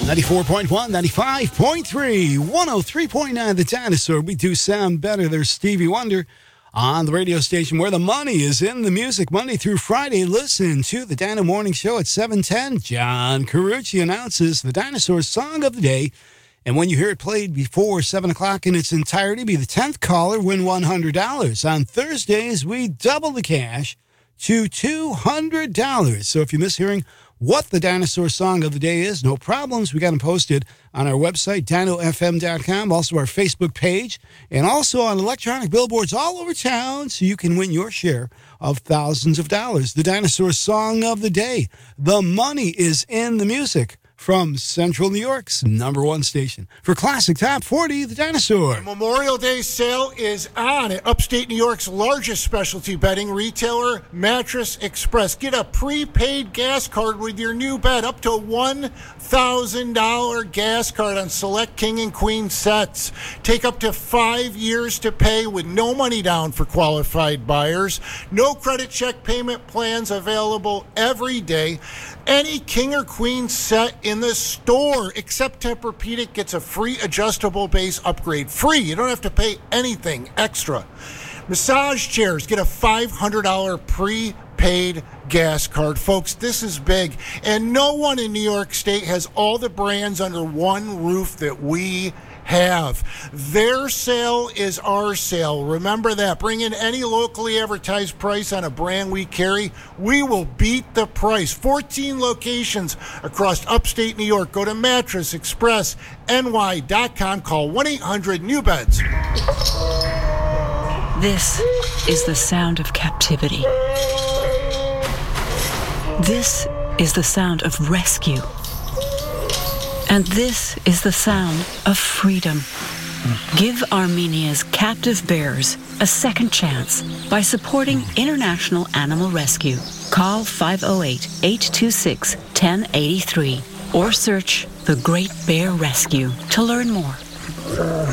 94.1, 95.3, 103.9, The Dinosaur. We do sound better. There's Stevie Wonder on the radio station where the money is in the music. Monday through Friday, listen to the Dino Morning Show at 7:10. John Carucci announces the Dinosaur Song of the Day. And when you hear it played before 7 o'clock in its entirety, be the 10th caller, win $100. On Thursdays, we double the cash to $200. So if you miss hearing what the Dinosaur Song of the Day is, no problems. We got them posted on our website, dinofm.com, also our Facebook page, and also on electronic billboards all over town, so you can win your share of thousands of dollars. The Dinosaur Song of the Day. The money is in the music. From Central New York's #1 station. For Classic Top 40, The Dinosaur. The Memorial Day sale is on at upstate New York's largest specialty bedding retailer, Mattress Express. Get a prepaid gas card with your new bed, up to $1,000 gas card on select king and queen sets. Take up to 5 years to pay with no money down for qualified buyers. No credit check payment plans available every day. Any king or queen set in the store except Tempur-Pedic gets a free adjustable base upgrade. Free. You don't have to pay anything extra. Massage chairs get a $500 prepaid gas card. Folks, this is big. And no one in New York State has all the brands under one roof that we have. Their sale is our sale. Remember that. Bring in any locally advertised price on a brand we carry. We will beat the price. 14 locations across upstate New York. Go to mattressexpressny.com. Call 1-800-NEW-BEDS. This is the sound of captivity. This is the sound of rescue. And this is the sound of freedom. Give Armenia's captive bears a second chance by supporting International Animal Rescue. Call 508-826-1083 or search The Great Bear Rescue to learn more.